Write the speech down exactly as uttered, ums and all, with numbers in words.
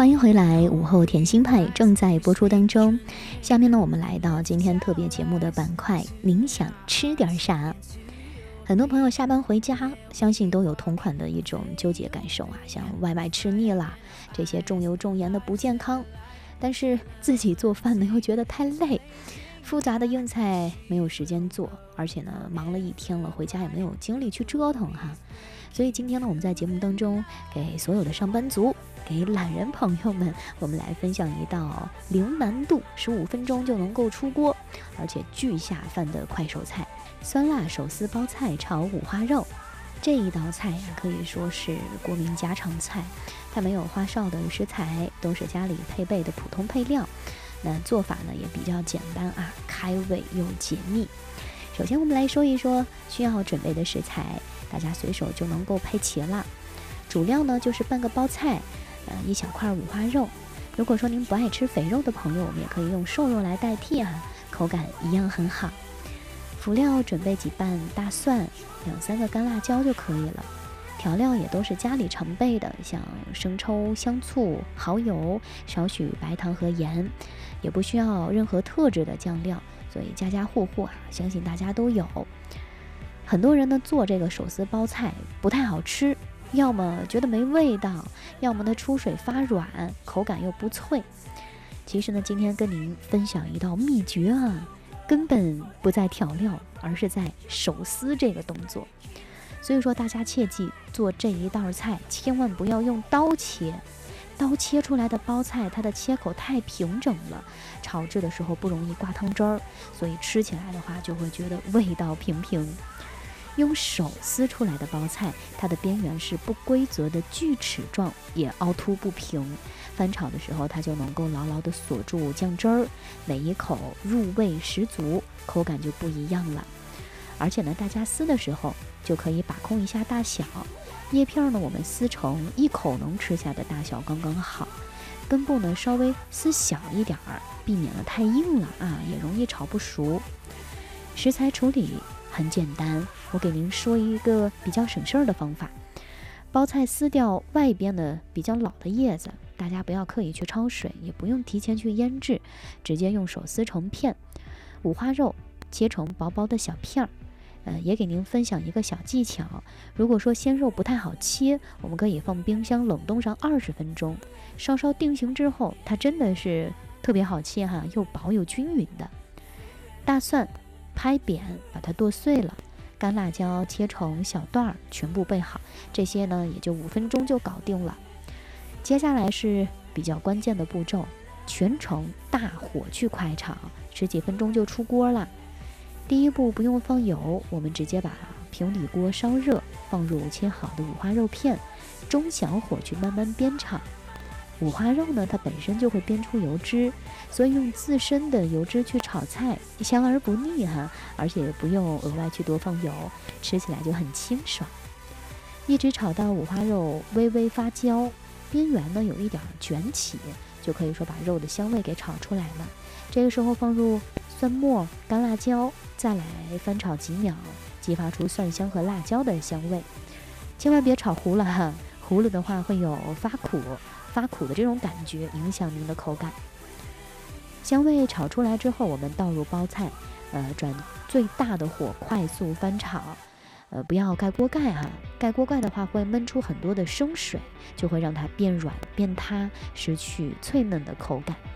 欢迎回来，午后甜心派正在播出当中。下面呢，我们来到今天特别节目的板块，您想吃点啥？很多朋友下班回家，相信都有同款的一种纠结感受啊，像外卖吃腻了，这些重油重盐的不健康，但是自己做饭呢又觉得太累，复杂的硬菜没有时间做，而且呢忙了一天了，回家也没有精力去折腾哈。所以今天呢，我们在节目当中给所有的上班族，给懒人朋友们，我们来分享一道零难度十五分钟就能够出锅，而且巨下饭的快手菜——酸辣手撕包菜炒五花肉。这一道菜呀、啊，可以说是国民家常菜，它没有花哨的食材，都是家里配备的普通配料。那做法呢也比较简单啊，开胃又解腻。首先我们来说一说需要准备的食材，大家随手就能够配齐了。主料呢就是半个包菜，呃，一小块五花肉。如果说您不爱吃肥肉的朋友，我们也可以用瘦肉来代替啊，口感一样很好。辅料准备几瓣大蒜，两三个干辣椒就可以了。调料也都是家里常备的，像生抽、香醋、蚝油，少许白糖和盐，也不需要任何特制的酱料，所以家家户户啊，相信大家都有。很多人呢做这个手撕包菜不太好吃，要么觉得没味道，要么它出水发软，口感又不脆。其实呢，今天跟您分享一道秘诀啊，根本不在调料，而是在手撕这个动作。所以说大家切记，做这一道菜千万不要用刀切，刀切出来的包菜它的切口太平整了，炒制的时候不容易挂汤汁儿，所以吃起来的话就会觉得味道平平。用手撕出来的包菜，它的边缘是不规则的锯齿状，也凹凸不平，翻炒的时候它就能够牢牢地锁住酱汁儿，每一口入味十足，口感就不一样了。而且呢，大家撕的时候就可以把控一下大小，叶片呢我们撕成一口能吃下的大小刚刚好，根部呢稍微撕小一点儿，避免了太硬了啊，也容易炒不熟。食材处理很简单，我给您说一个比较省事儿的方法。包菜撕掉外边的比较老的叶子，大家不要刻意去焯水，也不用提前去腌制，直接用手撕成片。五花肉切成薄薄的小片儿。呃，也给您分享一个小技巧，如果说鲜肉不太好切，我们可以放冰箱冷冻上二十分钟，稍稍定型之后，它真的是特别好切哈，又薄又均匀的。大蒜拍扁，把它剁碎了，干辣椒切成小段儿，全部备好，这些呢也就五分钟就搞定了。接下来是比较关键的步骤，全程大火去快炒，十几分钟就出锅了。第一步不用放油，我们直接把平底锅烧热，放入切好的五花肉片，中小火去慢慢煸炒。五花肉呢，它本身就会煸出油脂，所以用自身的油脂去炒菜，香而不腻哈，而且不用额外去多放油，吃起来就很清爽。一直炒到五花肉微微发焦，边缘呢有一点卷起，就可以说把肉的香味给炒出来了。这个时候放入蒜末、干辣椒，再来翻炒几秒，激发出蒜香和辣椒的香味。千万别炒糊了哈，糊了的话会有发苦、发苦的这种感觉，影响您的口感。香味炒出来之后，我们倒入包菜，呃，转最大的火快速翻炒，呃，不要盖锅盖哈，盖锅盖的话会焖出很多的生水，就会让它变软变塌，失去脆嫩的口感。